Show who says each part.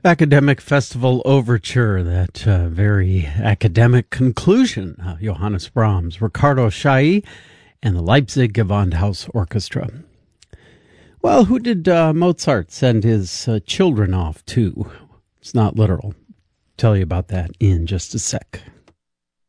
Speaker 1: Academic Festival Overture, that very academic conclusion. Johannes Brahms, Ricardo Chailly, and the Leipzig Gewandhaus Orchestra. Well, who did Mozart send his children off to? It's not literal. Tell you about that in just a sec.